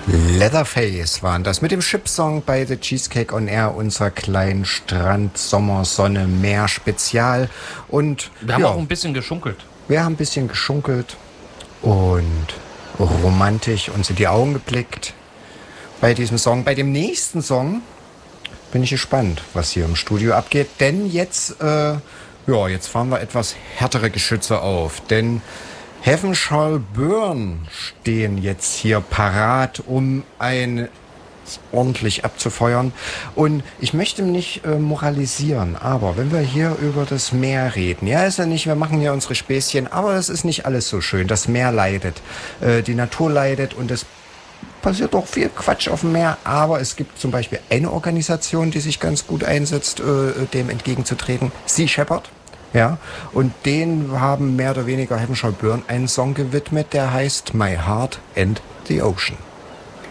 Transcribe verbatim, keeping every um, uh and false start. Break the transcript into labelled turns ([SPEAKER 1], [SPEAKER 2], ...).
[SPEAKER 1] Leatherface waren das mit dem Chip-Song bei The Cheesecake on Air, unserer kleinen Strand, Sommer, Sonne, Meer Spezial. Und
[SPEAKER 2] wir haben
[SPEAKER 1] ja,
[SPEAKER 2] auch ein bisschen geschunkelt.
[SPEAKER 1] Wir haben ein bisschen geschunkelt und romantisch uns in die Augen geblickt bei diesem Song. Bei dem nächsten Song bin ich gespannt, was hier im Studio abgeht, denn jetzt, äh, ja, jetzt fahren wir etwas härtere Geschütze auf, denn Heaven Shall Burn stehen jetzt hier parat, um ein ordentlich abzufeuern. Und ich möchte nicht äh, moralisieren, aber wenn wir hier über das Meer reden, ja, ist ja nicht, wir machen hier unsere Späßchen, aber es ist nicht alles so schön. Das Meer leidet, äh, die Natur leidet und es passiert doch viel Quatsch auf dem Meer, aber es gibt zum Beispiel eine Organisation, die sich ganz gut einsetzt, äh, dem entgegenzutreten, Sea Shepherd. Ja, und denen haben mehr oder weniger Heaven Shall Burn einen Song gewidmet, der heißt My Heart and the Ocean.